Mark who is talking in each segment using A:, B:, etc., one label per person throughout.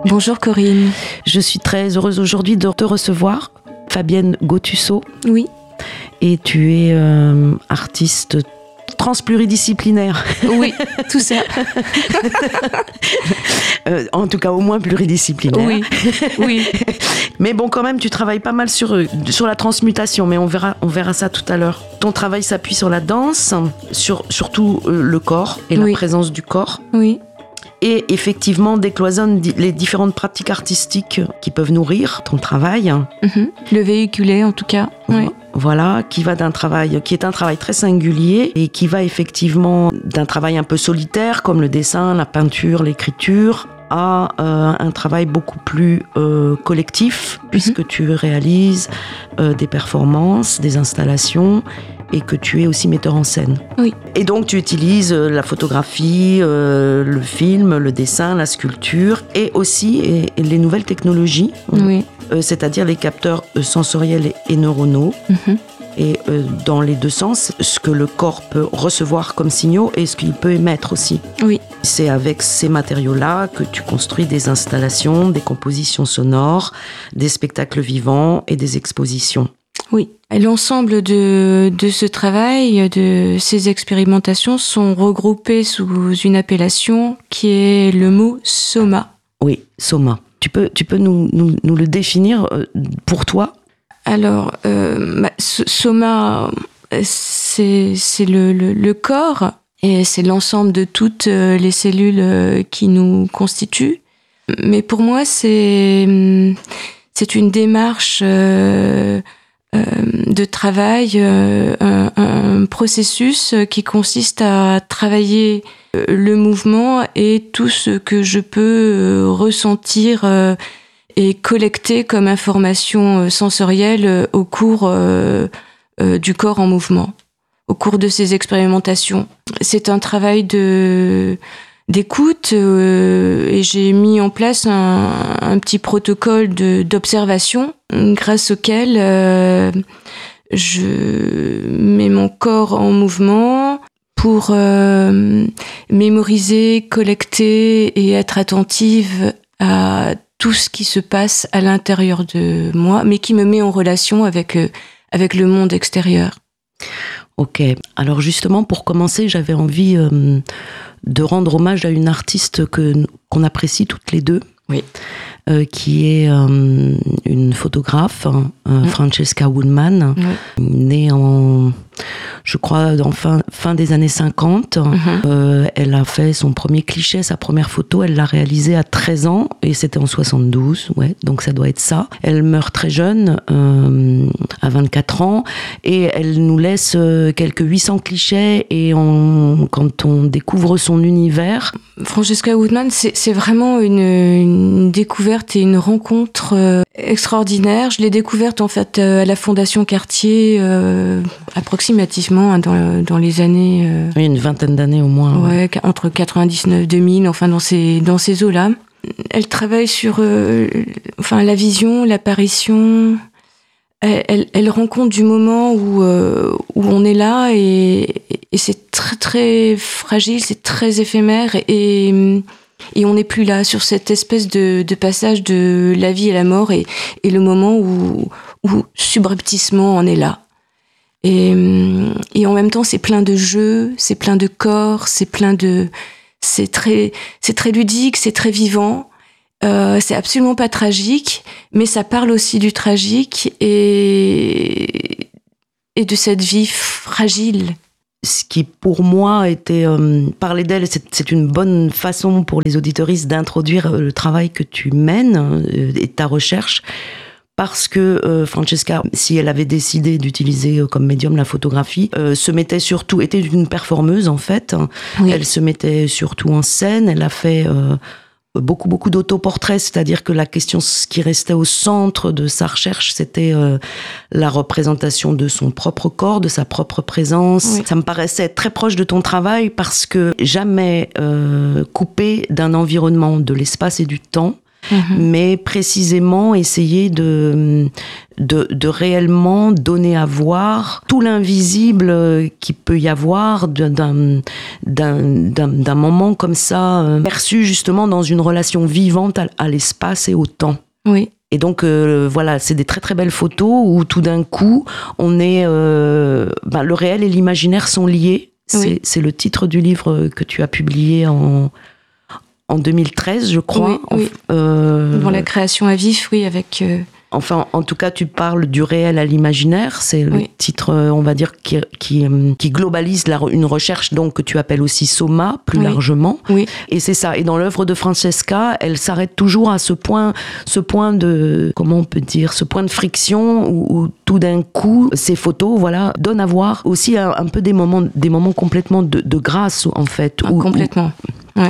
A: Bonjour Corinne.
B: Je suis très heureuse aujourd'hui de te recevoir, Fabienne Gautusseau.
A: Oui.
B: Et tu es artiste transpluridisciplinaire.
A: Oui, tout ça.
B: En tout cas, au moins pluridisciplinaire.
A: Oui, oui.
B: Mais bon, quand même, tu travailles pas mal sur la transmutation, mais on verra ça tout à l'heure. Ton travail s'appuie sur la danse, surtout le corps et la présence du corps.
A: Oui.
B: Et effectivement, décloisonne les différentes pratiques artistiques qui peuvent nourrir ton travail.
A: Mm-hmm. Le véhiculer, en tout cas. Oui.
B: Voilà, qui est un travail très singulier et qui va effectivement d'un travail un peu solitaire comme le dessin, la peinture, l'écriture, à un travail beaucoup plus collectif, puisque tu réalises des performances, des installations et que tu es aussi metteur en scène.
A: Oui.
B: Et donc tu utilises la photographie, le film, le dessin, la sculpture et aussi les nouvelles technologies, c'est-à-dire les capteurs sensoriels et neuronaux. Mm-hmm. Et dans les deux sens, ce que le corps peut recevoir comme signaux et ce qu'il peut émettre aussi.
A: Oui.
B: C'est avec ces matériaux-là que tu construis des installations, des compositions sonores, des spectacles vivants et des expositions.
A: Oui. Et l'ensemble de ce travail, de ces expérimentations sont regroupées sous une appellation qui est le mot soma.
B: Oui, soma. Tu peux nous le définir pour toi ?
A: Alors, soma, c'est le corps et c'est l'ensemble de toutes les cellules qui nous constituent. Mais pour moi, c'est une démarche de travail, un processus qui consiste à travailler le mouvement et tout ce que je peux ressentir et collecter comme information sensorielle au cours du corps en mouvement, au cours de ces expérimentations. C'est un travail d'écoute et j'ai mis en place un petit protocole d'observation grâce auquel je mets mon corps en mouvement pour mémoriser, collecter et être attentive à tout ce qui se passe à l'intérieur de moi, mais qui me met en relation avec le monde extérieur.
B: Ok. Alors justement, pour commencer, j'avais envie de rendre hommage à une artiste qu'on apprécie toutes les deux.
A: Oui.
B: Qui est une photographe, Francesca Woolman, née je crois, en fin des années 50. Elle a fait son premier cliché, sa première photo, elle l'a réalisée à 13 ans, et c'était en 72, donc ça doit être ça. Elle meurt très jeune, à 24 ans, et elle nous laisse quelques 800 clichés, et quand on découvre son univers...
A: Francesca Woolman, c'est vraiment une découverte et une rencontre extraordinaire. Je l'ai découverte en fait à la Fondation Cartier, approximativement dans les années...
B: Oui, une vingtaine d'années au moins.
A: Ouais, entre 99 2000, enfin dans ces eaux-là. Elle travaille sur la vision, l'apparition. Elle rend compte du moment où on est là et c'est très très fragile, c'est très éphémère et on n'est plus là sur cette espèce de passage de la vie et la mort et le moment où subrepticement on est là. Et en même temps, c'est plein de jeux, c'est plein de corps, c'est très ludique, c'est très vivant. C'est absolument pas tragique, mais ça parle aussi du tragique et de cette vie fragile.
B: Ce qui, pour moi, était... parler d'elle, c'est une bonne façon pour les auditeuristes d'introduire le travail que tu mènes et ta recherche. Parce que Francesca, si elle avait décidé d'utiliser comme médium la photographie, était une performeuse en fait. Oui. Elle se mettait surtout en scène. Elle a fait beaucoup d'autoportraits, c'est-à-dire que la question qui restait au centre de sa recherche, c'était la représentation de son propre corps, de sa propre présence. Oui. Ça me paraissait très proche de ton travail parce que jamais coupé d'un environnement, de l'espace et du temps. mais précisément essayer de réellement donner à voir tout l'invisible qu'il peut y avoir d'un moment comme ça, perçu justement dans une relation vivante à l'espace et au temps.
A: Oui.
B: Et donc, voilà, c'est des très très belles photos où tout d'un coup, on est... le réel et l'imaginaire sont liés. C'est le titre du livre que tu as publié en 2013, je crois.
A: Oui. Dans la création à vif, oui, avec...
B: Enfin, en tout cas, tu parles du réel à l'imaginaire. C'est le titre, on va dire, qui globalise une recherche donc que tu appelles aussi Soma, plus largement.
A: Oui.
B: Et c'est ça. Et dans l'œuvre de Francesca, elle s'arrête toujours à ce point de, comment on peut dire, ce point de friction où tout d'un coup, ces photos, voilà, donnent à voir aussi un peu des moments complètement de grâce, en fait.
A: Complètement. Ouais.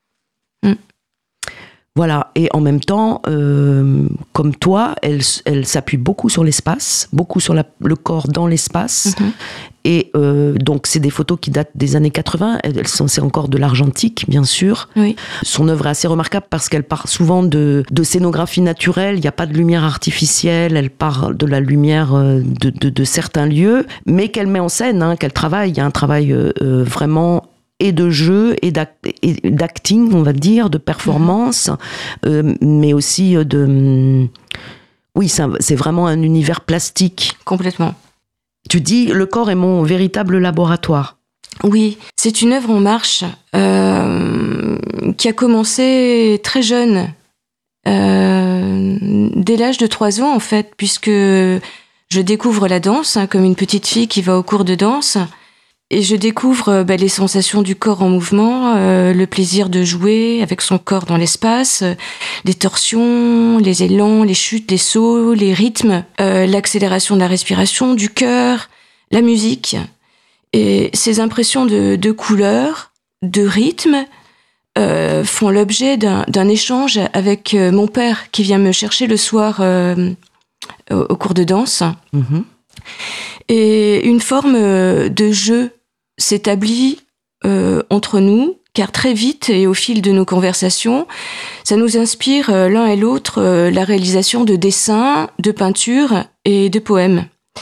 B: Voilà, et en même temps, comme toi, elle s'appuie beaucoup sur l'espace, beaucoup sur le corps dans l'espace. Et donc, c'est des photos qui datent des années 80. C'est encore de l'argentique, bien sûr.
A: Oui.
B: Son œuvre est assez remarquable parce qu'elle part souvent de scénographie naturelle. Il n'y a pas de lumière artificielle. Elle part de la lumière de certains lieux, mais qu'elle met en scène, qu'elle travaille. Il y a un travail vraiment... et de jeu, et d'acting, on va dire, de performance, mais aussi Oui, c'est vraiment un univers plastique.
A: Complètement.
B: Tu dis, le corps est mon véritable laboratoire.
A: Oui, c'est une œuvre en marche qui a commencé très jeune, dès l'âge de 3 ans, en fait, puisque je découvre la danse, comme une petite fille qui va au cours de danse. Et je découvre les sensations du corps en mouvement, le plaisir de jouer avec son corps dans l'espace, les torsions, les élans, les chutes, les sauts, les rythmes, l'accélération de la respiration, du cœur, la musique. Et ces impressions de couleurs, de rythme, font l'objet d'un échange avec mon père qui vient me chercher le soir au cours de danse. Et une forme de jeu s'établit entre nous, car très vite et au fil de nos conversations, ça nous inspire l'un et l'autre la réalisation de dessins, de peintures et de poèmes.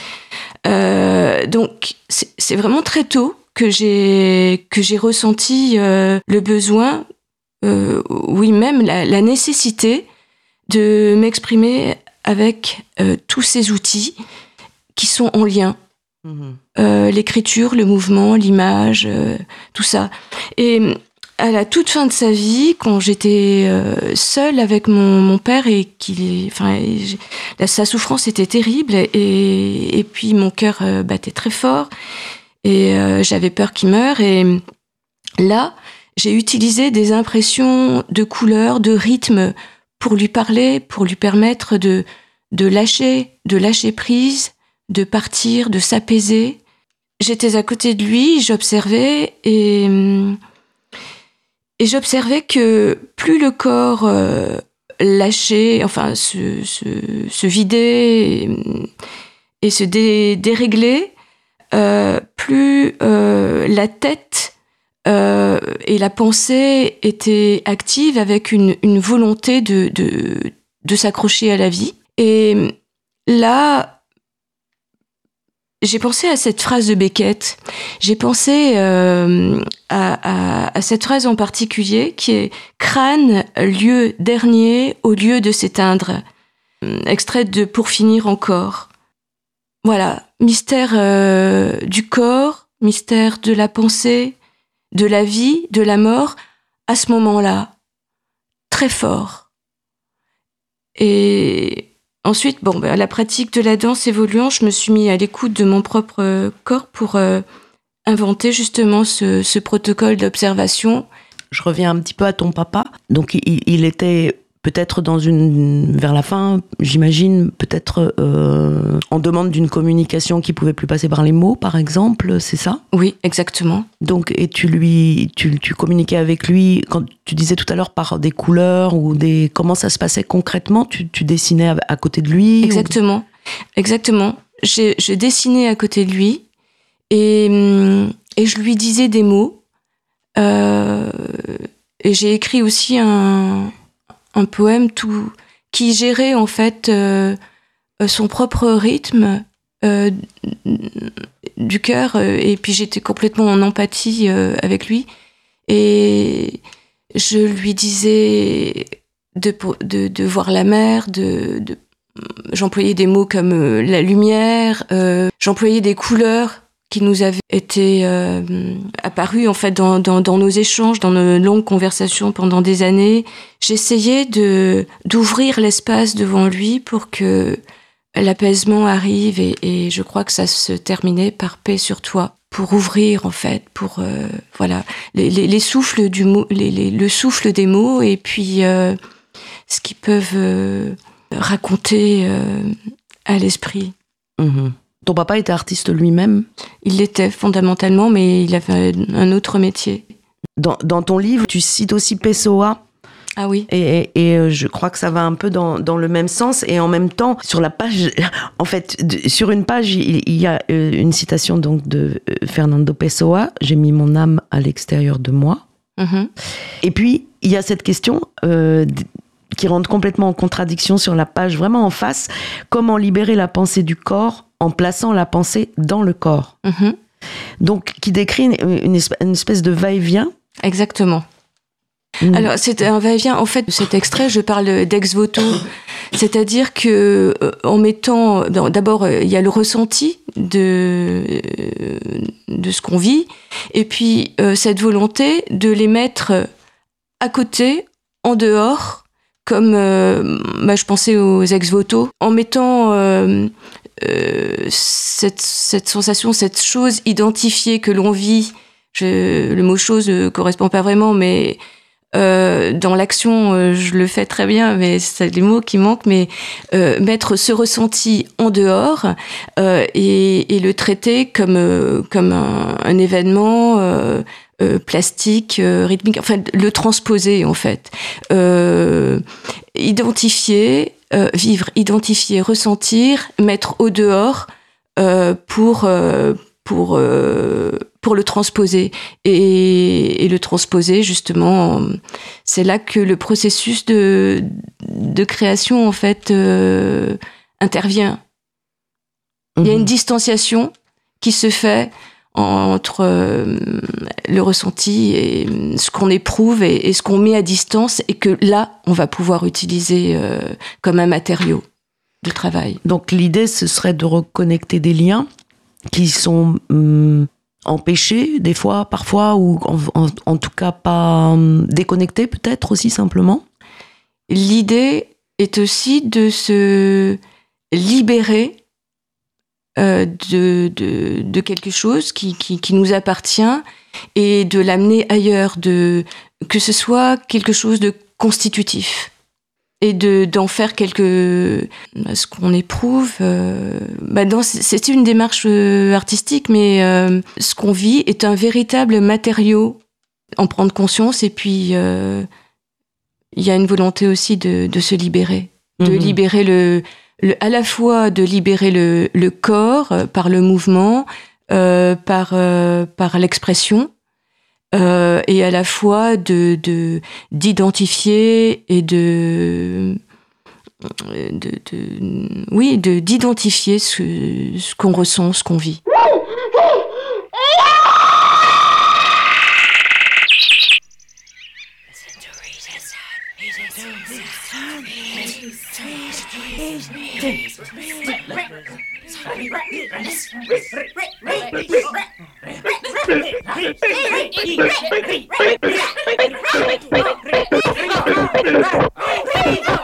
A: Donc c'est vraiment très tôt que j'ai ressenti le besoin, oui même la nécessité de m'exprimer avec tous ces outils qui sont en lien. L'écriture, le mouvement, l'image, tout ça. Et à la toute fin de sa vie, quand j'étais seule avec mon père et sa souffrance était terrible et puis mon cœur battait très fort et j'avais peur qu'il meure. Et là, j'ai utilisé des impressions de couleurs, de rythme pour lui parler, pour lui permettre de lâcher prise, de partir, de s'apaiser. J'étais à côté de lui, j'observais et j'observais que plus le corps lâchait, enfin se vidait et se déréglait, plus la tête et la pensée étaient actives avec une volonté de s'accrocher à la vie. Et là, j'ai pensé à cette phrase de Beckett. J'ai pensé à cette phrase en particulier qui est « crâne, lieu dernier au lieu de s'éteindre », extraite de « Pour finir encore ». Voilà, mystère du corps, mystère de la pensée, de la vie, de la mort, à ce moment-là, très fort. Et... ensuite, la pratique de la danse évoluant, je me suis mis à l'écoute de mon propre corps pour inventer justement ce protocole d'observation.
B: Je reviens un petit peu à ton papa. Donc, il était peut-être vers la fin, j'imagine, peut-être en demande d'une communication qui pouvait plus passer par les mots, par exemple, c'est ça ?
A: Oui, exactement.
B: Donc, et tu communiquais avec lui, quand tu disais tout à l'heure, par des couleurs ou comment ça se passait concrètement ? Tu dessinais à côté de lui ?
A: Exactement. Je dessinais à côté de lui et je lui disais des mots. Et j'ai écrit aussi un un poème qui gérait en fait son propre rythme du cœur, et puis j'étais complètement en empathie avec lui, et je lui disais de voir la mer, j'employais des mots comme la lumière, j'employais des couleurs qui nous avaient été apparues en fait dans nos échanges, dans nos longues conversations pendant des années. J'essayais d'ouvrir l'espace devant lui pour que l'apaisement arrive, et je crois que ça se terminait par paix sur toi, pour ouvrir en fait, pour voilà les souffles du mot, le souffle des mots, et puis ce qu'ils peuvent raconter à l'esprit.
B: Mmh. Ton papa était artiste lui-même ?
A: Il l'était fondamentalement, mais il avait un autre métier.
B: Dans ton livre, tu cites aussi Pessoa.
A: Ah oui.
B: Et je crois que ça va un peu dans le même sens. Et en même temps, sur la page, en fait, sur une page, il y a une citation donc de Fernando Pessoa. J'ai mis mon âme à l'extérieur de moi. Mm-hmm. Et puis, il y a cette question qui rentre complètement en contradiction sur la page, vraiment en face. Comment libérer la pensée du corps en plaçant la pensée dans le corps. Mm-hmm. Donc, qui décrit une espèce de va-et-vient.
A: Exactement. Alors, c'est un va-et-vient. En fait, cet extrait, je parle d'ex voto. C'est-à-dire que, en mettant, d'abord, il y a le ressenti de ce qu'on vit. Et puis, cette volonté de les mettre à côté, en dehors, comme, je pensais aux ex voto, en mettant, cette sensation, cette chose identifiée que l'on vit. Le mot chose ne correspond pas vraiment, mais dans l'action, je le fais très bien, mais c'est les mots qui manquent, mais mettre ce ressenti en dehors et le traiter comme un événement plastique, rythmique, enfin le transposer en fait. Identifier, vivre, identifier, ressentir, mettre au dehors pour le transposer. Et le transposer, justement, c'est là que le processus de création, en fait, intervient. Il y a une distanciation qui se fait entre le ressenti et ce qu'on éprouve et ce qu'on met à distance, et que là, on va pouvoir utiliser comme un matériau de travail.
B: Donc l'idée, ce serait de reconnecter des liens qui sont empêchés, des fois, parfois, ou en tout cas pas déconnectés, peut-être aussi simplement.
A: L'idée est aussi de se libérer de quelque chose qui nous appartient, et de l'amener ailleurs, que ce soit quelque chose de constitutif, et d'en faire ce qu'on éprouve. C'est une démarche artistique, mais ce qu'on vit est un véritable matériau, en prendre conscience, et puis il y a une volonté aussi de se libérer, de libérer à la fois de libérer le corps par le mouvement, par l'expression, et à la fois d'identifier et d'identifier ce qu'on ressent, ce qu'on vit.